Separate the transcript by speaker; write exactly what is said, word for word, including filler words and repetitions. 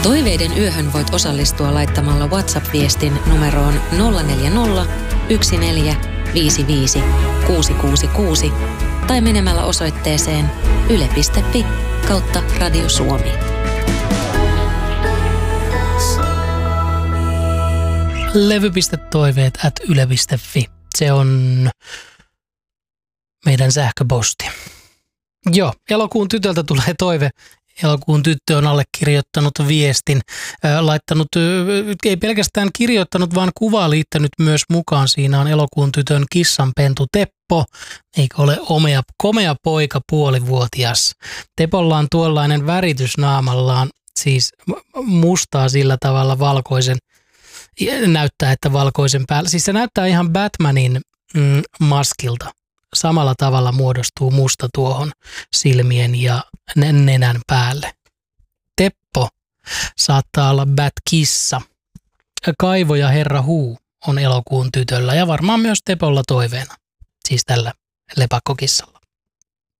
Speaker 1: Toiveiden yöhön voit osallistua laittamalla WhatsApp-viestin numeroon nolla neljä nolla, yksi neljä, viisi viisi, kuusi kuusi kuusi tai menemällä osoitteeseen yle piste fi kautta Radio Suomi.
Speaker 2: levy.toiveet at yle piste fi. Se on meidän sähköposti. Joo, elokuun tytöltä tulee toive. Elokuun tyttö on allekirjoittanut viestin, äh, laittanut, äh, ei pelkästään kirjoittanut, vaan kuvaa liittänyt myös mukaan. Siinä on elokuun tytön kissanpentu Teppo, eikö ole omea, komea poika puolivuotias. Tepolla on tuollainen väritys naamallaan, siis mustaa sillä tavalla valkoisen, näyttää, että valkoisen päällä. Siis se näyttää ihan Batmanin mm, maskilta. Samalla tavalla muodostuu musta tuohon silmien ja nenän päälle. Teppo saattaa olla Bat-kissa. Kaivo ja Herra Huu on elokuun tytöllä ja varmaan myös Tepolla toiveena. Siis tällä lepakkokissalla.